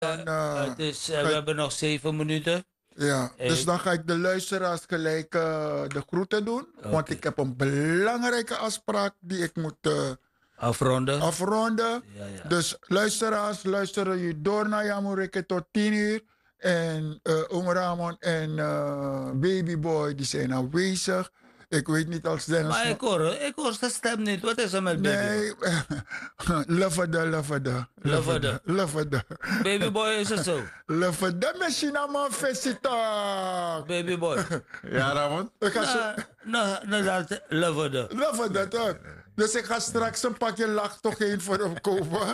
Dan, We ga ik, hebben nog 7 minuten. ja, dus Eh, dan ga ik de luisteraars gelijk de groeten doen. Want Oké. ik heb een belangrijke afspraak die ik moet Afronden. afronden. Ja, ja. Dus luisteraars, luisteren jullie door naar Jamureke tot 10 uur. En Oom Ramon en Babyboy die zijn aanwezig. Ik weet niet als Dennis Maar nog... ik hoor zijn stem niet. Wat is er met Babyboy? Nee, leverde, leverde, Leverde. leverde, leverde. Babyboy is het zo. Leverde, misschien aan visita. Babyboy. Ja, Ramon? Ik ga zo... Dat leverde. Leverde, toch? Dus ik ga straks een pakje lach toch heen voor hem kopen.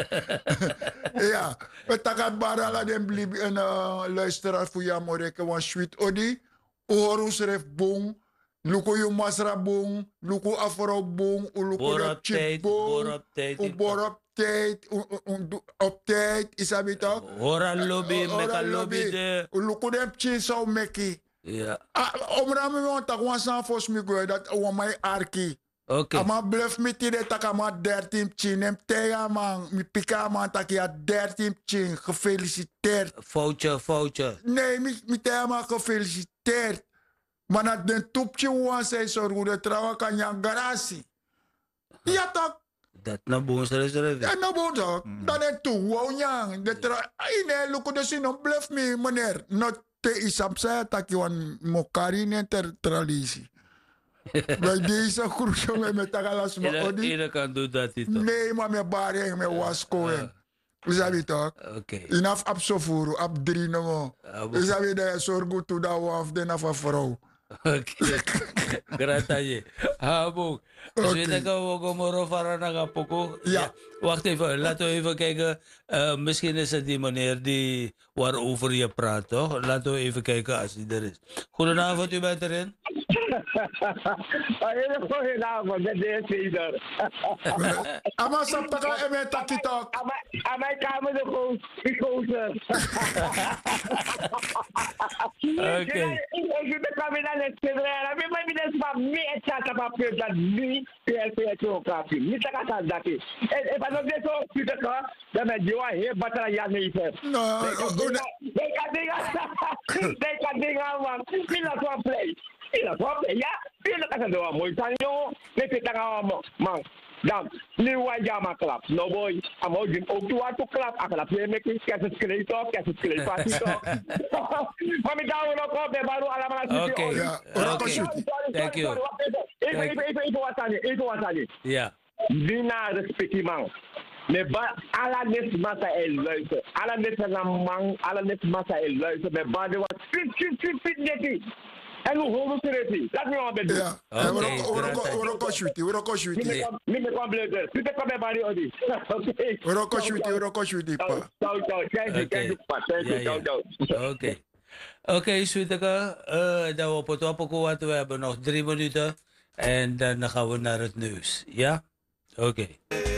Ja, we takat barala den blibi een luisteraar voor jou moreke wan sweet odi. Oorus ref bong. Luko yu masra bong. Luko afro bong. Luko de chip Bor bong. op tijd. Bor op tijd. Op tijd. Isabi toch? Hora lobby, meka lobby de. Luko de chin zou meki. Ja. Omra me wan tak wan san fos mi go dat wan mai arki. Oké. Ama bluff mi tide tak ama 13 chin. Hem tega man. Mi pika man tak ya 13 chin. Gefeliciteerd. Foutje. Nee, mi tega man gefeliciteerd. Maar dat de toepje wan say sorry. De trouwen kan yang garasi. Ja toch? Dat na boons is er Ja, weer. nou bon toch? Dan is toe wou yang. De trouwen. Nee, luko de sin on bluff mi meneer. Not te isam saya tak wan mokari ne ter tradisi. Bij deze groetje met tagalas ma odi. Iedereen kan doen dat hij toch. Nee, maar mijn bareng, mijn wasko. Isabi toch? Oké. Inaf absofuru, ab drie no. Abo. Isabi de sorgu to da waf de na vrouw. Oké. Grataje. Habo. Dus Oké. weet ik ook gomoro farana poko. Ja. Wacht even, laten we even kijken. Misschien is het die meneer die waarover je praat, toch? Laten we even kijken als hij er is. Goedenavond, u bent erin. Een hele goede avond, met de heer Cesar. Ama saptaka eme takitok. Aan mijn kamer de gozer. Oké. Ik zit de kamer naar het Cesar. Ik ben niet eens van meer tata papier dat nu PLP ook kapi. Niet dat ik dat is. En van dat zo zit ik al, dan ben je wel heel batterij ja niet. No, They can dingen man. Niet dat van play. Niet dat play. Ja, niet dat doen mooi zijn joh. Nee, ik dan man. Dan, nu wat jama klap. No boy, I'm holding ook toe aan te klap. Ik klap je met je het skeleet op, het skeleet pas op. Maar met daar ook op, de baru allemaal. Oké. ja, Oké. Thank you. Even wat aan je. Ja. Dina respectie man. Me ba ala net masa el luister. Ala net na man, ala net masa el luister. Me ba de wat fit neti. En hoe hoor je het? Laat me maar bedoelen. ja. Oké, Uroko shuti, uroko shuti. Me kan blijven. Pite kan me bari odi. Oké. Uroko shuti pa. Ciao. Oké, Sweeteke. Dan op het opkomen. We hebben nog 3 minuten. En dan gaan we naar het nieuws. Ja? Oké.